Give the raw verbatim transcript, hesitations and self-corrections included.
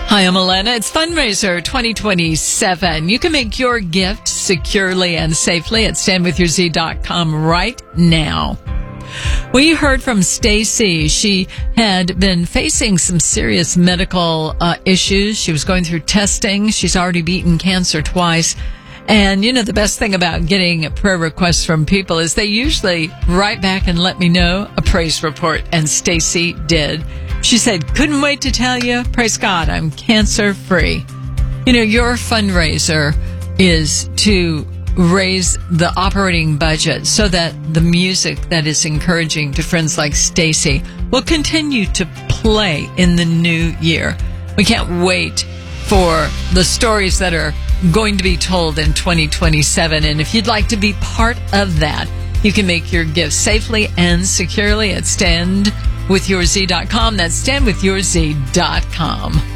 Hi, I'm Elena. It's Fundraiser twenty twenty-seven. You can make your gift securely and safely at stand with your z dot com right now. We heard from Stacy. She had been facing some serious medical uh, issues. She was going through testing. She's already beaten cancer twice. And, you know, the best thing about getting prayer requests from people is they usually write back and let me know a praise report. And Stacy did. She said, couldn't wait to tell you, praise God, I'm cancer free. You know, your fundraiser is to raise the operating budget so that the music that is encouraging to friends like Stacy will continue to play in the new year. We can't wait for the stories that are going to be told in twenty twenty-seven. And if you'd like to be part of that, you can make your gift safely and securely at stand with your z dot com. That's stand with your z dot com.